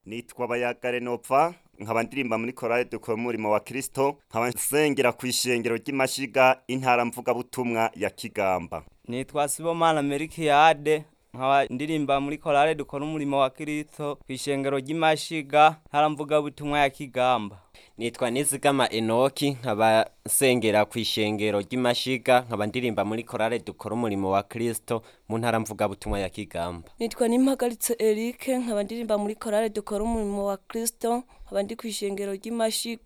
Nitwa Bayagare Nopfa nkaba ndirimba muri korale dukora umurimo wa Kristo nkaba nsengera kw'ishengero ry'Imashiga intara mvuga butumwa ya Kigamba. Nitwa Sibomana Melkiyade nkaba ndirimba muri korale dukora umurimo wa Kristo kw'ishengero ry'Imashiga ntara mvuga butumwa ya Kigamba. Nitwa Nizigama Enoki nkaba nsengera kw'ishengero ry'Imashiga nkaba ndirimba muri korale dukora umurimo wa Kristo mu ntara mvuga butumwa ya Kigamba. Nitwa Nimpagaritse Eric nkaba ndirimba muri korale dukora umurimo wa Kristo nkaba ndi kw'ishengero ry'Imashiga